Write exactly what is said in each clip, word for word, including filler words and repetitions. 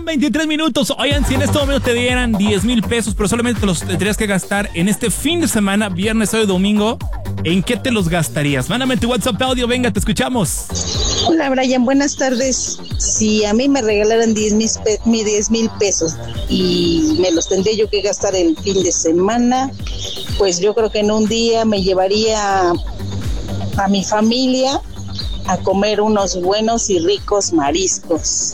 veintitrés minutos. Oigan, si en este momento te dieran diez mil pesos, pero solamente te los tendrías que gastar en este fin de semana, viernes, sábado y domingo, ¿en qué te los gastarías? Mándame tu WhatsApp audio, venga, te escuchamos. Hola, Brian, buenas tardes. Si a mí me regalaran diez mil pesos y me los tendría yo que gastar el fin de semana, pues yo creo que en un día me llevaría a mi familia a comer unos buenos y ricos mariscos.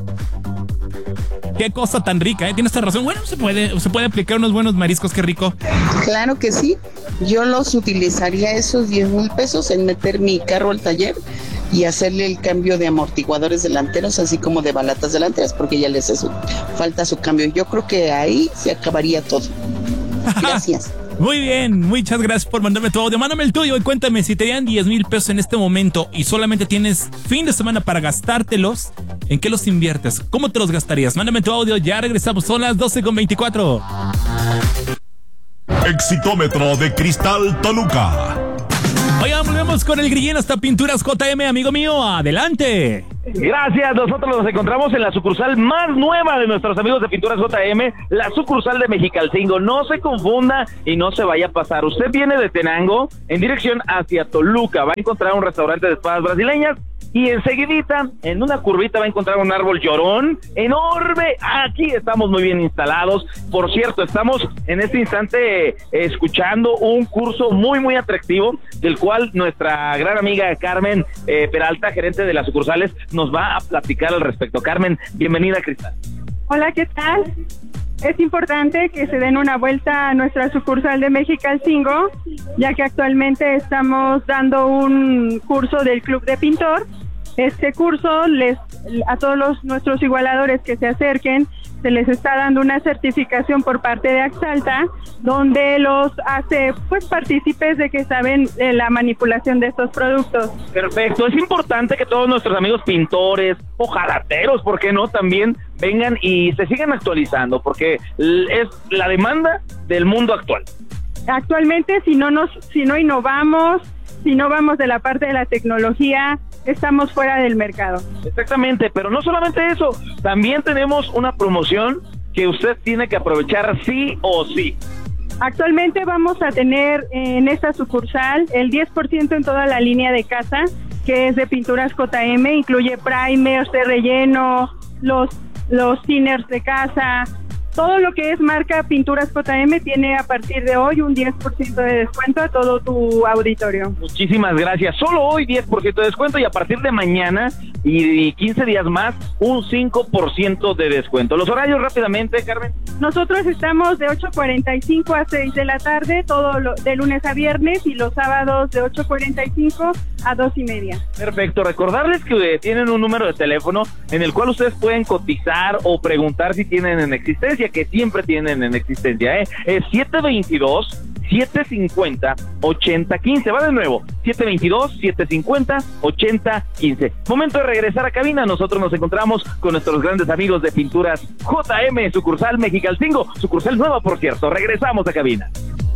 Qué cosa tan rica, ¿eh? Tienes toda razón. Bueno, se puede, se puede aplicar unos buenos mariscos, qué rico. Claro que sí. Yo los utilizaría esos diez mil pesos en meter mi carro al taller y hacerle el cambio de amortiguadores delanteros, así como de balatas delanteras, porque ya les hace falta su cambio. Yo creo que ahí se acabaría todo. Gracias. Muy bien, muchas gracias por mandarme tu audio. Mándame el tuyo y cuéntame, si te dieran diez mil pesos en este momento y solamente tienes fin de semana para gastártelos, ¿en qué los inviertes? ¿Cómo te los gastarías? Mándame tu audio, ya regresamos, son las doce con veinticuatro. Exitómetro de Cristal Toluca. Oigan, volvemos con el grillín hasta Pinturas J M, amigo mío, adelante. Gracias, nosotros nos encontramos en la sucursal más nueva de nuestros amigos de Pinturas J M, la sucursal de Mexicalcingo. No se confunda y no se vaya a pasar. Usted viene de Tenango en dirección hacia Toluca, va a encontrar un restaurante de espadas brasileñas y enseguidita, en una curvita, va a encontrar un árbol llorón enorme. Aquí estamos muy bien instalados. Por cierto, estamos en este instante eh, escuchando un curso muy, muy atractivo, del cual nuestra gran amiga Carmen eh, Peralta, gerente de las sucursales, nos va a platicar al respecto. Carmen, bienvenida, Cristal. Hola, ¿qué tal? Es importante que se den una vuelta a nuestra sucursal de Mexicalcingo, ya que actualmente estamos dando un curso del Club de Pintor. Este curso, les a todos los, nuestros igualadores que se acerquen, se les está dando una certificación por parte de Axalta, donde los hace pues partícipes de que saben de la manipulación de estos productos. Perfecto, es importante que todos nuestros amigos pintores, hojalateros, ¿por qué no?, también vengan y se sigan actualizando, porque es la demanda del mundo actual. Actualmente, si no nos, si no innovamos, si no vamos de la parte de la tecnología, estamos fuera del mercado. Exactamente, pero no solamente eso, también tenemos una promoción que usted tiene que aprovechar sí o sí. Actualmente vamos a tener en esta sucursal el diez por ciento en toda la línea de casa, que es de Pinturas J M, incluye primers de relleno, los, los thinners de casa. Todo lo que es marca Pinturas J M tiene a partir de hoy un diez por ciento de descuento a todo tu auditorio. Muchísimas gracias. Solo hoy diez por ciento de descuento y a partir de mañana y quince días más un cinco por ciento de descuento. Los horarios rápidamente, Carmen. Nosotros estamos de ocho cuarenta y cinco a seis de la tarde, todo lo, de lunes a viernes, y los sábados de ocho cuarenta y cinco a dos y media. Perfecto. Recordarles que tienen un número de teléfono en el cual ustedes pueden cotizar o preguntar si tienen en existencia, que siempre tienen en existencia, ¿eh? Es siete veintidós, siete cincuenta, ochenta quince. Va de nuevo, siete veintidós, siete cincuenta, ochenta quince. Momento de regresar a cabina. Nosotros nos encontramos con nuestros grandes amigos de Pinturas J M, sucursal Mexicalcingo, sucursal nueva, por cierto. Regresamos a cabina.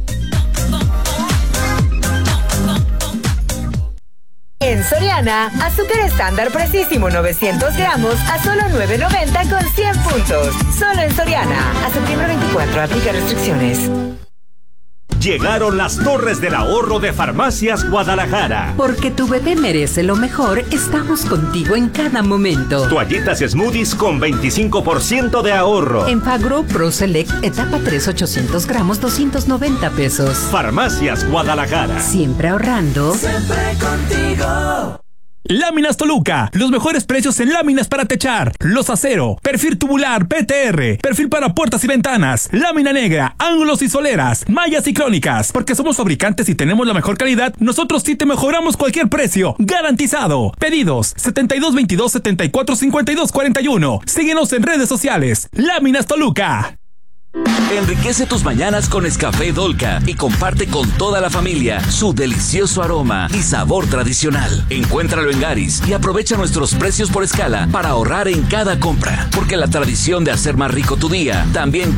En Soriana, azúcar estándar precisísimo novecientos gramos a solo nueve noventa con cien puntos. Solo en Soriana. A septiembre veinticuatro, aplica restricciones. Llegaron las torres del ahorro de Farmacias Guadalajara. Porque tu bebé merece lo mejor, estamos contigo en cada momento. Toallitas Smoothies con veinticinco por ciento de ahorro. En Fagro Pro Select, etapa tres, ochocientos gramos, doscientos noventa pesos. Farmacias Guadalajara. Siempre ahorrando. Siempre contigo. Láminas Toluca, los mejores precios en láminas para techar, los acero, perfil tubular, P T R, perfil para puertas y ventanas, lámina negra, ángulos y soleras, mallas y crónicas. Porque somos fabricantes y tenemos la mejor calidad, nosotros sí te mejoramos cualquier precio, garantizado. Pedidos setenta y dos veintidós, setenta y cuatro cincuenta y dos cuarenta y uno. Síguenos en redes sociales. Láminas Toluca. Enriquece tus mañanas con Nescafé Dolca y comparte con toda la familia su delicioso aroma y sabor tradicional. Encuéntralo en Garis y aprovecha nuestros precios por escala para ahorrar en cada compra. Porque la tradición de hacer más rico tu día también